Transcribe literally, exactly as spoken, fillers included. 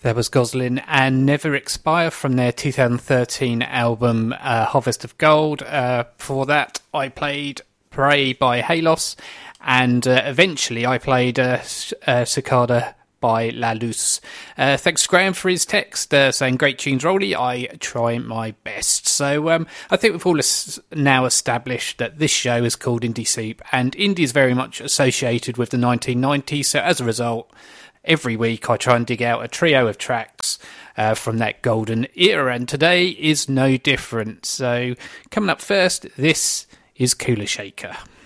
There was Goslin and Never Expire from their two thousand thirteen album uh, Harvest of Gold. Uh, before that, I played Pray by Halos, and uh, eventually I played uh, uh, Cicada by La Luz. Uh, thanks to Graham for his text uh, saying, great tunes, Rolly. I try my best. So um, I think we've all es- now established that this show is called Indie Soup, and indie is very much associated with the nineteen nineties. So as a result, every week I try and dig out a trio of tracks uh, from that golden era, and today is no different. So coming up first, this is Kula Shaker.